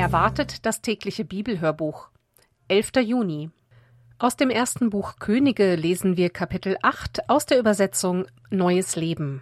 Erwartet das tägliche Bibelhörbuch. 11. Juni. Aus dem ersten Buch Könige lesen wir Kapitel 8 aus der Übersetzung Neues Leben.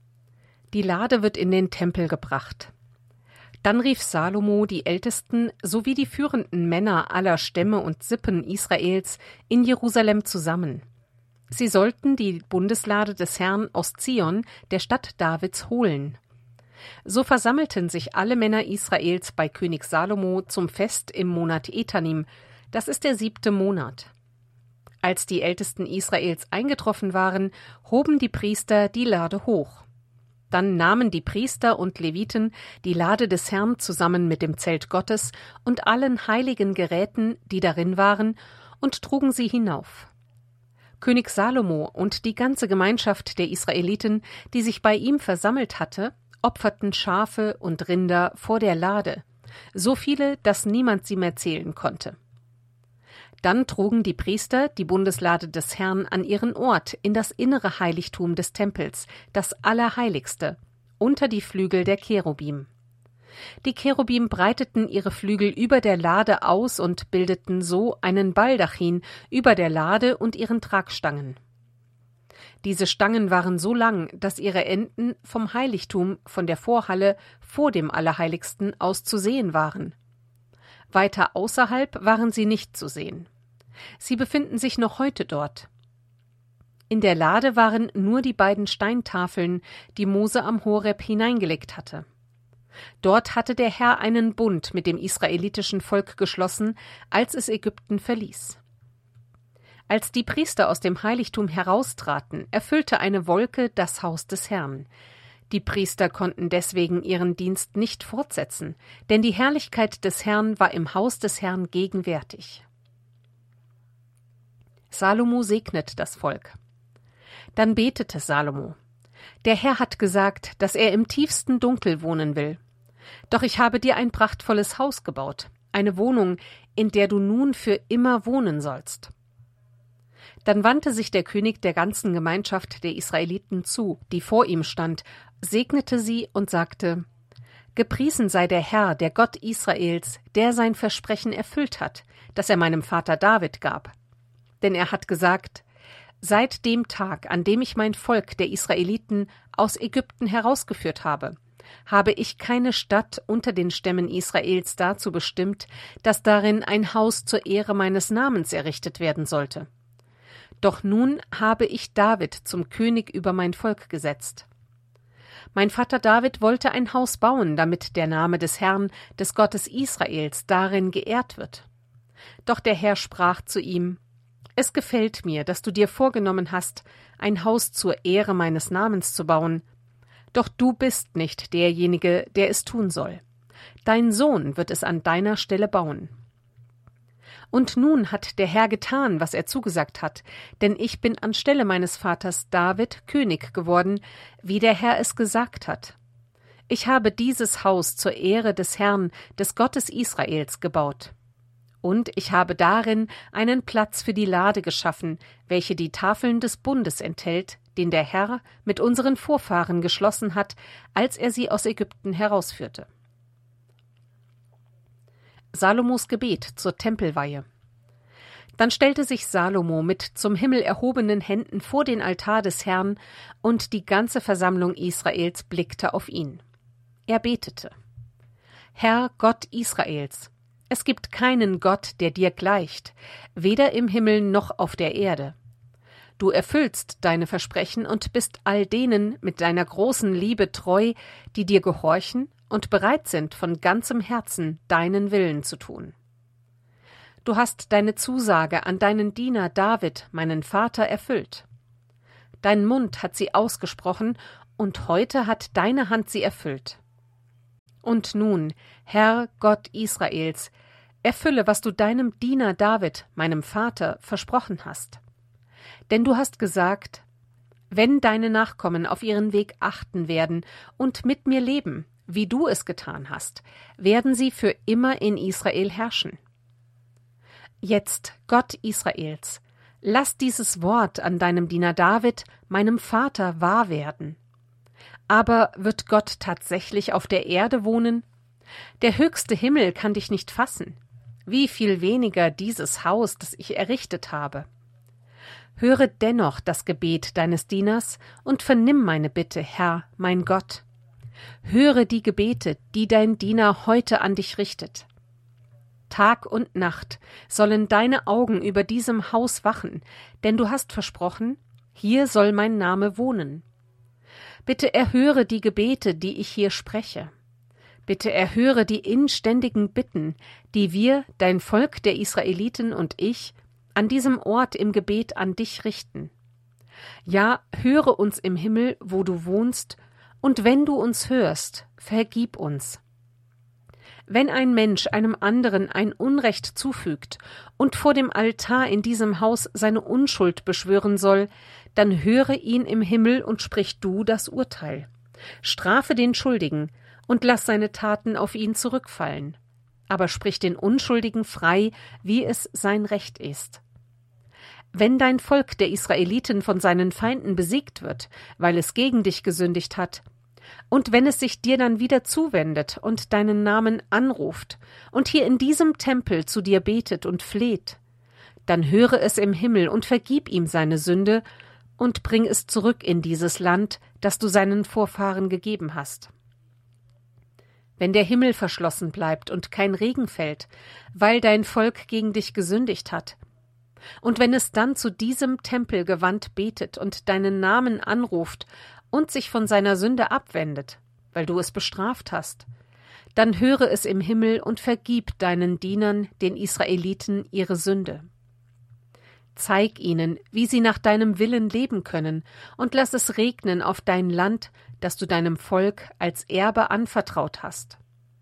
Die Lade wird in den Tempel gebracht. Dann rief Salomo die Ältesten sowie die führenden Männer aller Stämme und Sippen Israels in Jerusalem zusammen. Sie sollten die Bundeslade des Herrn aus Zion, der Stadt Davids, holen. So versammelten sich alle Männer Israels bei König Salomo zum Fest im Monat Etanim, das ist der 7. Monat. Als die Ältesten Israels eingetroffen waren, hoben die Priester die Lade hoch. Dann nahmen die Priester und Leviten die Lade des Herrn zusammen mit dem Zelt Gottes und allen heiligen Geräten, die darin waren, und trugen sie hinauf. König Salomo und die ganze Gemeinschaft der Israeliten, die sich bei ihm versammelt hatte, opferten Schafe und Rinder vor der Lade, so viele, dass niemand sie mehr zählen konnte. Dann trugen die Priester die Bundeslade des Herrn an ihren Ort in das innere Heiligtum des Tempels, das Allerheiligste, unter die Flügel der Cherubim. Die Cherubim breiteten ihre Flügel über der Lade aus und bildeten so einen Baldachin über der Lade und ihren Tragstangen. Diese Stangen waren so lang, dass ihre Enden vom Heiligtum, von der Vorhalle vor dem Allerheiligsten aus zu sehen waren. Weiter außerhalb waren sie nicht zu sehen. Sie befinden sich noch heute dort. In der Lade waren nur die beiden Steintafeln, die Mose am Horeb hineingelegt hatte. Dort hatte der Herr einen Bund mit dem israelitischen Volk geschlossen, als es Ägypten verließ. Als die Priester aus dem Heiligtum heraustraten, erfüllte eine Wolke das Haus des Herrn. Die Priester konnten deswegen ihren Dienst nicht fortsetzen, denn die Herrlichkeit des Herrn war im Haus des Herrn gegenwärtig. Salomo segnet das Volk. Dann betete Salomo: Der Herr hat gesagt, dass er im tiefsten Dunkel wohnen will. Doch ich habe dir ein prachtvolles Haus gebaut, eine Wohnung, in der du nun für immer wohnen sollst. Dann wandte sich der König der ganzen Gemeinschaft der Israeliten zu, die vor ihm stand, segnete sie und sagte: Gepriesen sei der Herr, der Gott Israels, der sein Versprechen erfüllt hat, das er meinem Vater David gab. Denn er hat gesagt: Seit dem Tag, an dem ich mein Volk der Israeliten aus Ägypten herausgeführt habe, habe ich keine Stadt unter den Stämmen Israels dazu bestimmt, dass darin ein Haus zur Ehre meines Namens errichtet werden sollte. Doch nun habe ich David zum König über mein Volk gesetzt. Mein Vater David wollte ein Haus bauen, damit der Name des Herrn, des Gottes Israels, darin geehrt wird. Doch der Herr sprach zu ihm: Es gefällt mir, dass du dir vorgenommen hast, ein Haus zur Ehre meines Namens zu bauen. Doch du bist nicht derjenige, der es tun soll. Dein Sohn wird es an deiner Stelle bauen. Und nun hat der Herr getan, was er zugesagt hat, denn ich bin anstelle meines Vaters David König geworden, wie der Herr es gesagt hat. Ich habe dieses Haus zur Ehre des Herrn, des Gottes Israels, gebaut. Und ich habe darin einen Platz für die Lade geschaffen, welche die Tafeln des Bundes enthält, den der Herr mit unseren Vorfahren geschlossen hat, als er sie aus Ägypten herausführte. Salomos Gebet zur Tempelweihe. Dann stellte sich Salomo mit zum Himmel erhobenen Händen vor den Altar des Herrn, und die ganze Versammlung Israels blickte auf ihn. Er betete: Herr Gott Israels, es gibt keinen Gott, der dir gleicht, weder im Himmel noch auf der Erde. Du erfüllst deine Versprechen und bist all denen mit deiner großen Liebe treu, die dir gehorchen und bereit sind, von ganzem Herzen deinen Willen zu tun. Du hast deine Zusage an deinen Diener David, meinen Vater, erfüllt. Dein Mund hat sie ausgesprochen, und heute hat deine Hand sie erfüllt. Und nun, Herr Gott Israels, erfülle, was du deinem Diener David, meinem Vater, versprochen hast. Denn du hast gesagt: Wenn deine Nachkommen auf ihren Weg achten werden und mit mir leben, wie du es getan hast, werden sie für immer in Israel herrschen. Jetzt, Gott Israels, lass dieses Wort an deinem Diener David, meinem Vater, wahr werden. Aber wird Gott tatsächlich auf der Erde wohnen? Der höchste Himmel kann dich nicht fassen. Wie viel weniger dieses Haus, das ich errichtet habe. Höre dennoch das Gebet deines Dieners und vernimm meine Bitte, Herr, mein Gott. Höre die Gebete, die dein Diener heute an dich richtet. Tag und Nacht sollen deine Augen über diesem Haus wachen, denn du hast versprochen, hier soll mein Name wohnen. Bitte erhöre die Gebete, die ich hier spreche. Bitte erhöre die inständigen Bitten, die wir, dein Volk der Israeliten und ich, an diesem Ort im Gebet an dich richten. Ja, höre uns im Himmel, wo du wohnst, und wenn du uns hörst, vergib uns. Wenn ein Mensch einem anderen ein Unrecht zufügt und vor dem Altar in diesem Haus seine Unschuld beschwören soll, dann höre ihn im Himmel und sprich du das Urteil. Strafe den Schuldigen und lass seine Taten auf ihn zurückfallen. Aber sprich den Unschuldigen frei, wie es sein Recht ist. Wenn dein Volk der Israeliten von seinen Feinden besiegt wird, weil es gegen dich gesündigt hat, und wenn es sich dir dann wieder zuwendet und deinen Namen anruft und hier in diesem Tempel zu dir betet und fleht, dann höre es im Himmel und vergib ihm seine Sünde und bring es zurück in dieses Land, das du seinen Vorfahren gegeben hast. Wenn der Himmel verschlossen bleibt und kein Regen fällt, weil dein Volk gegen dich gesündigt hat, und wenn es dann zu diesem Tempel gewandt betet und deinen Namen anruft und sich von seiner Sünde abwendet, weil du es bestraft hast, dann höre es im Himmel und vergib deinen Dienern, den Israeliten, ihre Sünde. Zeig ihnen, wie sie nach deinem Willen leben können, und lass es regnen auf dein Land, das du deinem Volk als Erbe anvertraut hast.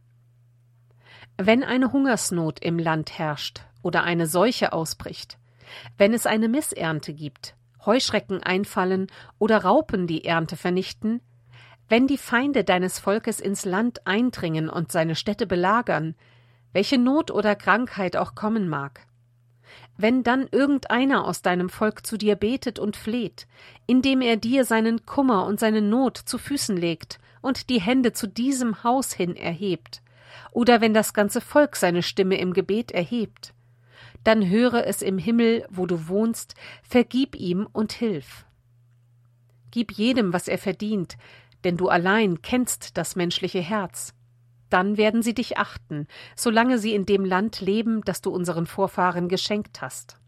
Wenn eine Hungersnot im Land herrscht oder eine Seuche ausbricht, wenn es eine Missernte gibt, Heuschrecken einfallen oder Raupen die Ernte vernichten, wenn die Feinde deines Volkes ins Land eindringen und seine Städte belagern, welche Not oder Krankheit auch kommen mag, wenn dann irgendeiner aus deinem Volk zu dir betet und fleht, indem er dir seinen Kummer und seine Not zu Füßen legt und die Hände zu diesem Haus hin erhebt, oder wenn das ganze Volk seine Stimme im Gebet erhebt, dann höre es im Himmel, wo du wohnst, vergib ihm und hilf. Gib jedem, was er verdient, denn du allein kennst das menschliche Herz. Dann werden sie dich achten, solange sie in dem Land leben, das du unseren Vorfahren geschenkt hast.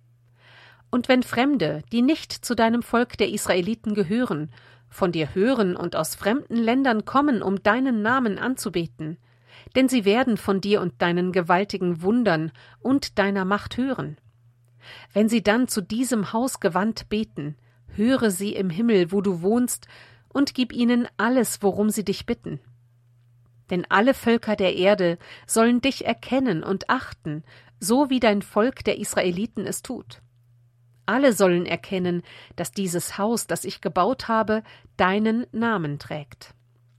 Und wenn Fremde, die nicht zu deinem Volk der Israeliten gehören, von dir hören und aus fremden Ländern kommen, um deinen Namen anzubeten, denn sie werden von dir und deinen gewaltigen Wundern und deiner Macht hören. Wenn sie dann zu diesem Haus gewandt beten, höre sie im Himmel, wo du wohnst, und gib ihnen alles, worum sie dich bitten. Denn alle Völker der Erde sollen dich erkennen und achten, so wie dein Volk der Israeliten es tut. Alle sollen erkennen, dass dieses Haus, das ich gebaut habe, deinen Namen trägt.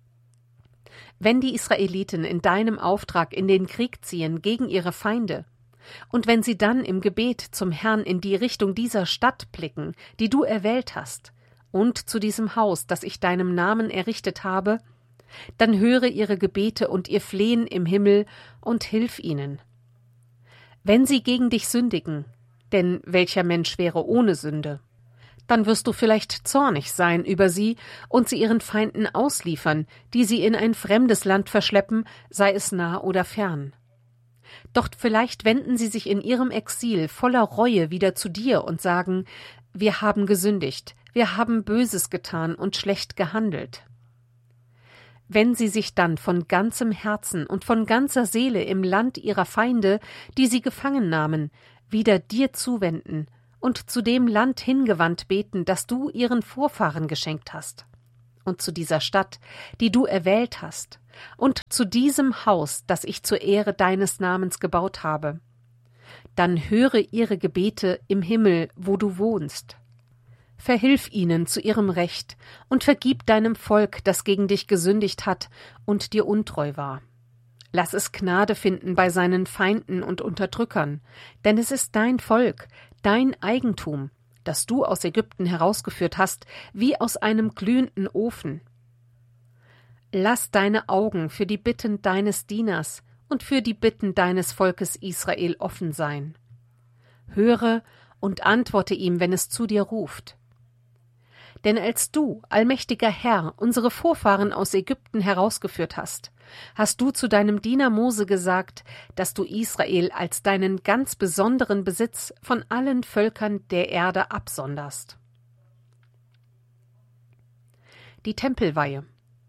Wenn die Israeliten in deinem Auftrag in den Krieg ziehen gegen ihre Feinde, und wenn sie dann im Gebet zum Herrn in die Richtung dieser Stadt blicken, die du erwählt hast, und zu diesem Haus, das ich deinem Namen errichtet habe, dann höre ihre Gebete und ihr Flehen im Himmel und hilf ihnen. Wenn sie gegen dich sündigen, denn welcher Mensch wäre ohne Sünde, dann wirst du vielleicht zornig sein über sie und sie ihren Feinden ausliefern, die sie in ein fremdes Land verschleppen, sei es nah oder fern. Doch vielleicht wenden sie sich in ihrem Exil voller Reue wieder zu dir und sagen, wir haben gesündigt, wir haben Böses getan und schlecht gehandelt. Wenn sie sich dann von ganzem Herzen und von ganzer Seele im Land ihrer Feinde, die sie gefangen nahmen, wieder dir zuwenden und zu dem Land hingewandt beten, das du ihren Vorfahren geschenkt hast, und zu dieser Stadt, die du erwählt hast, und zu diesem Haus, das ich zur Ehre deines Namens gebaut habe, dann höre ihre Gebete im Himmel, wo du wohnst. Verhilf ihnen zu ihrem Recht und vergib deinem Volk, das gegen dich gesündigt hat und dir untreu war. Lass es Gnade finden bei seinen Feinden und Unterdrückern, denn es ist dein Volk, dein Eigentum, das du aus Ägypten herausgeführt hast, wie aus einem glühenden Ofen. Lass deine Augen für die Bitten deines Dieners und für die Bitten deines Volkes Israel offen sein. Höre und antworte ihm, wenn es zu dir ruft. Denn als du, allmächtiger Herr, unsere Vorfahren aus Ägypten herausgeführt hast, hast du zu deinem Diener Mose gesagt, dass du Israel als deinen ganz besonderen Besitz von allen Völkern der Erde absonderst. Die Tempelweihe.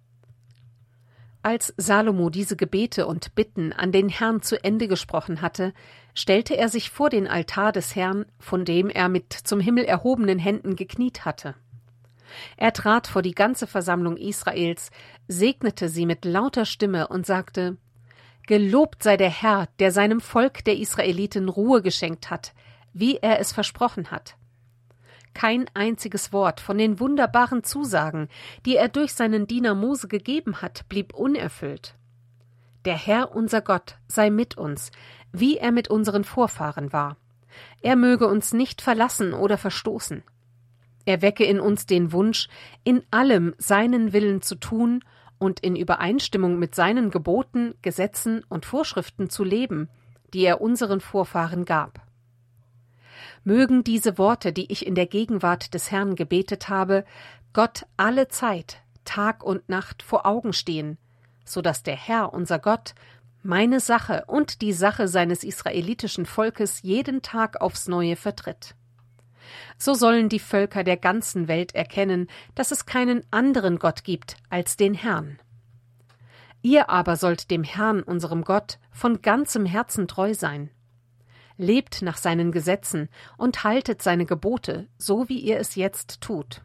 Als Salomo diese Gebete und Bitten an den Herrn zu Ende gesprochen hatte, stellte er sich vor den Altar des Herrn, von dem er mit zum Himmel erhobenen Händen gekniet hatte. Er trat vor die ganze Versammlung Israels, segnete sie mit lauter Stimme und sagte: Gelobt sei der Herr, der seinem Volk der Israeliten Ruhe geschenkt hat, wie er es versprochen hat. Kein einziges Wort von den wunderbaren Zusagen, die er durch seinen Diener Mose gegeben hat, blieb unerfüllt. Der Herr, unser Gott, sei mit uns, wie er mit unseren Vorfahren war. Er möge uns nicht verlassen oder verstoßen. Er wecke in uns den Wunsch, in allem seinen Willen zu tun und in Übereinstimmung mit seinen Geboten, Gesetzen und Vorschriften zu leben, die er unseren Vorfahren gab. Mögen diese Worte, die ich in der Gegenwart des Herrn gebetet habe, Gott alle Zeit, Tag und Nacht vor Augen stehen, so dass der Herr, unser Gott, meine Sache und die Sache seines israelitischen Volkes jeden Tag aufs Neue vertritt. So sollen die Völker der ganzen Welt erkennen, dass es keinen anderen Gott gibt als den Herrn. Ihr aber sollt dem Herrn, unserem Gott, von ganzem Herzen treu sein. Lebt nach seinen Gesetzen und haltet seine Gebote, so wie ihr es jetzt tut.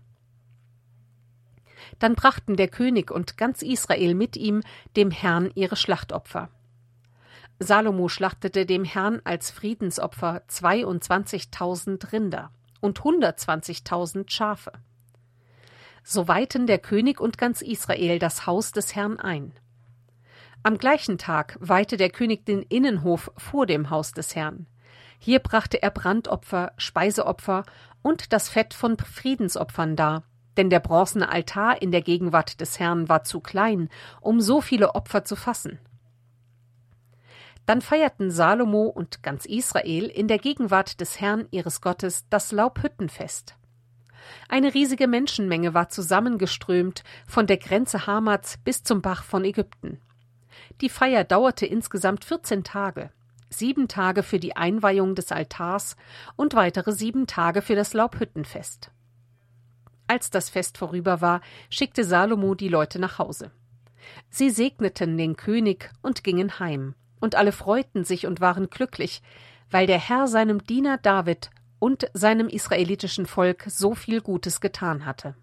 Dann brachten der König und ganz Israel mit ihm dem Herrn ihre Schlachtopfer. Salomo schlachtete dem Herrn als Friedensopfer 22.000 Rinder und 120.000 Schafe. So weihten der König und ganz Israel das Haus des Herrn ein. Am gleichen Tag weihte der König den Innenhof vor dem Haus des Herrn. Hier brachte er Brandopfer, Speiseopfer und das Fett von Friedensopfern dar, denn der bronzene Altar in der Gegenwart des Herrn war zu klein, um so viele Opfer zu fassen. Dann feierten Salomo und ganz Israel in der Gegenwart des Herrn ihres Gottes das Laubhüttenfest. Eine riesige Menschenmenge war zusammengeströmt von der Grenze Hamats bis zum Bach von Ägypten. Die Feier dauerte insgesamt 14 Tage, 7 Tage für die Einweihung des Altars und weitere 7 Tage für das Laubhüttenfest. Als das Fest vorüber war, schickte Salomo die Leute nach Hause. Sie segneten den König und gingen heim. Und alle freuten sich und waren glücklich, weil der Herr seinem Diener David und seinem israelitischen Volk so viel Gutes getan hatte.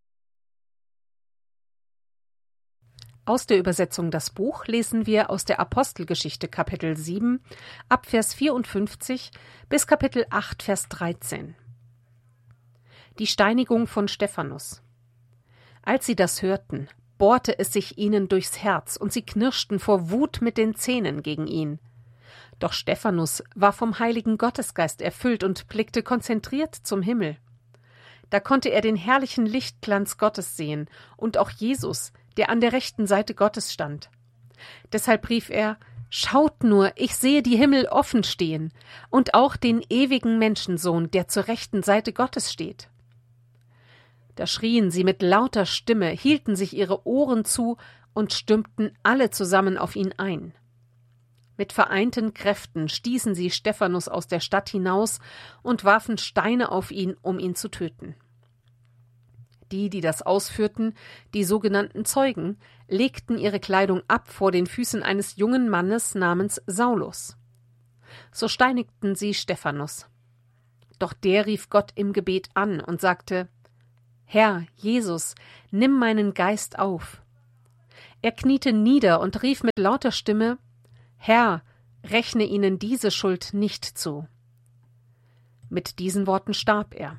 Aus der Übersetzung Das Buch lesen wir aus der Apostelgeschichte Kapitel 7 ab Vers 54 bis Kapitel 8 Vers 13. Die Steinigung von Stephanus. Als sie das hörten, bohrte es sich ihnen durchs Herz, und sie knirschten vor Wut mit den Zähnen gegen ihn. Doch Stephanus war vom heiligen Gottesgeist erfüllt und blickte konzentriert zum Himmel. Da konnte er den herrlichen Lichtglanz Gottes sehen und auch Jesus, der an der rechten Seite Gottes stand. Deshalb rief er: Schaut nur, ich sehe die Himmel offen stehen und auch den ewigen Menschensohn, der zur rechten Seite Gottes steht. Da schrien sie mit lauter Stimme, hielten sich ihre Ohren zu und stürmten alle zusammen auf ihn ein. Mit vereinten Kräften stießen sie Stephanus aus der Stadt hinaus und warfen Steine auf ihn, um ihn zu töten. Die das ausführten, die sogenannten Zeugen, legten ihre Kleidung ab vor den Füßen eines jungen Mannes namens Saulus. So steinigten sie Stephanus. Doch der rief Gott im Gebet an und sagte: Herr, Jesus, nimm meinen Geist auf. Er kniete nieder und rief mit lauter Stimme: Herr, rechne ihnen diese Schuld nicht zu. Mit diesen Worten starb er.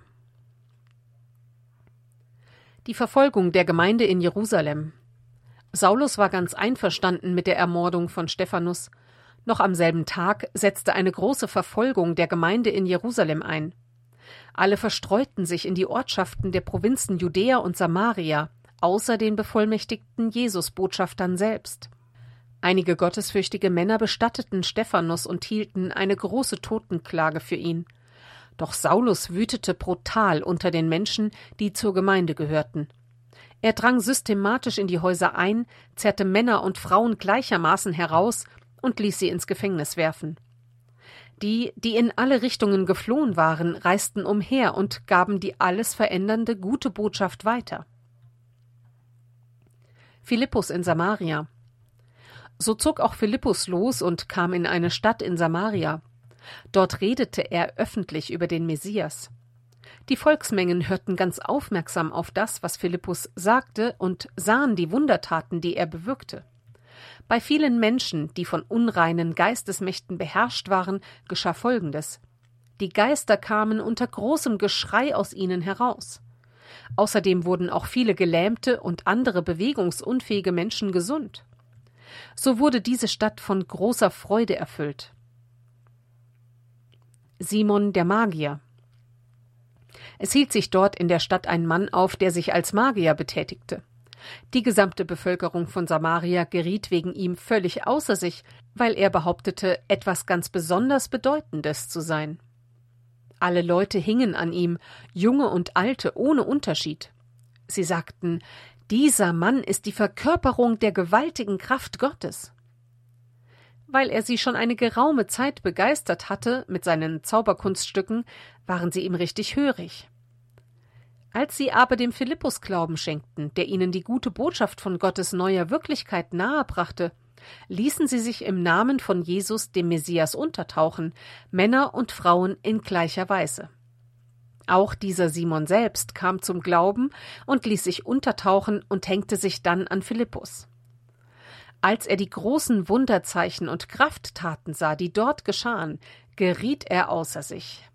Die Verfolgung der Gemeinde in Jerusalem. Saulus war ganz einverstanden mit der Ermordung von Stephanus. Noch am selben Tag setzte eine große Verfolgung der Gemeinde in Jerusalem ein. Alle verstreuten sich in die Ortschaften der Provinzen Judäa und Samaria, außer den bevollmächtigten Jesus-Botschaftern selbst. Einige gottesfürchtige Männer bestatteten Stephanus und hielten eine große Totenklage für ihn. Doch Saulus wütete brutal unter den Menschen, die zur Gemeinde gehörten. Er drang systematisch in die Häuser ein, zerrte Männer und Frauen gleichermaßen heraus und ließ sie ins Gefängnis werfen. Die in alle Richtungen geflohen waren, reisten umher und gaben die alles verändernde gute Botschaft weiter. Philippus in Samaria. So zog auch Philippus los und kam in eine Stadt in Samaria. Dort redete er öffentlich über den Messias. Die Volksmengen hörten ganz aufmerksam auf das, was Philippus sagte, und sahen die Wundertaten, die er bewirkte. Bei vielen Menschen, die von unreinen Geistesmächten beherrscht waren, geschah Folgendes: Die Geister kamen unter großem Geschrei aus ihnen heraus. Außerdem wurden auch viele gelähmte und andere bewegungsunfähige Menschen gesund. So wurde diese Stadt von großer Freude erfüllt. Simon der Magier. Es hielt sich dort in der Stadt ein Mann auf, der sich als Magier betätigte. Die gesamte Bevölkerung von Samaria geriet wegen ihm völlig außer sich, weil er behauptete, etwas ganz besonders Bedeutendes zu sein. Alle Leute hingen an ihm, Junge und Alte ohne Unterschied. Sie sagten: Dieser Mann ist die Verkörperung der gewaltigen Kraft Gottes. Weil er sie schon eine geraume Zeit begeistert hatte mit seinen Zauberkunststücken, waren sie ihm richtig hörig. Als sie aber dem Philippus Glauben schenkten, der ihnen die gute Botschaft von Gottes neuer Wirklichkeit nahebrachte, ließen sie sich im Namen von Jesus, dem Messias, untertauchen, Männer und Frauen in gleicher Weise. Auch dieser Simon selbst kam zum Glauben und ließ sich untertauchen und hängte sich dann an Philippus. Als er die großen Wunderzeichen und Krafttaten sah, die dort geschahen, geriet er außer sich.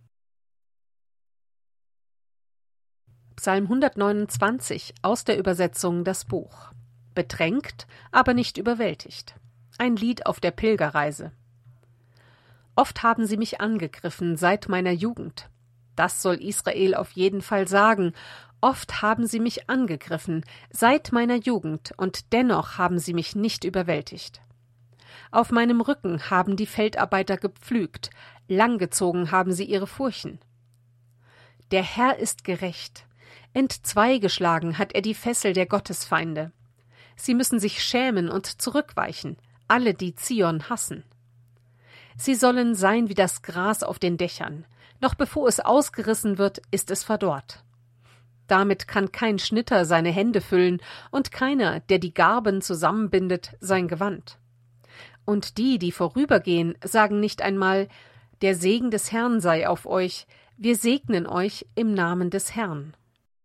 Psalm 129 aus der Übersetzung Das Buch. Bedrängt, aber nicht überwältigt. Ein Lied auf der Pilgerreise. Oft haben sie mich angegriffen seit meiner Jugend. Das soll Israel auf jeden Fall sagen. Oft haben sie mich angegriffen, seit meiner Jugend, und dennoch haben sie mich nicht überwältigt. Auf meinem Rücken haben die Feldarbeiter gepflügt, langgezogen haben sie ihre Furchen. Der Herr ist gerecht. Entzweigeschlagen hat er die Fessel der Gottesfeinde. Sie müssen sich schämen und zurückweichen, alle, die Zion hassen. Sie sollen sein wie das Gras auf den Dächern. Noch bevor es ausgerissen wird, ist es verdorrt. Damit kann kein Schnitter seine Hände füllen und keiner, der die Garben zusammenbindet, sein Gewand. Und die vorübergehen, sagen nicht einmal: Der Segen des Herrn sei auf euch, wir segnen euch im Namen des Herrn.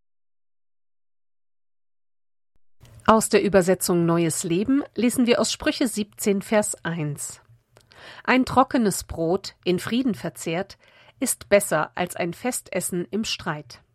Aus der Übersetzung Neues Leben lesen wir aus Sprüche 17, Vers 1. Ein trockenes Brot, in Frieden verzehrt, ist besser als ein Festessen im Streit.